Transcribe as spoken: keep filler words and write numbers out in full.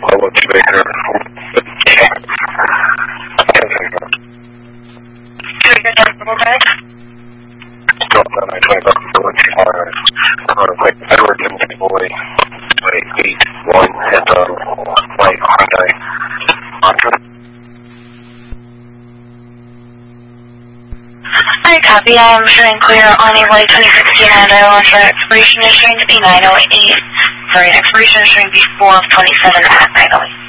level two acre. Two acre Dunstable Drive? Still on my twenty bucks for one car. Uh, like Edward Jimmy Boy, eight eight one at um, white Hyundai Elantra. I copy. I'm showing clear on a white twenty sixteen Hyundai Elantra. Expiration is showing to be nine oh eight. Sorry, expiration is showing to be four of twenty-seven at nine oh eight.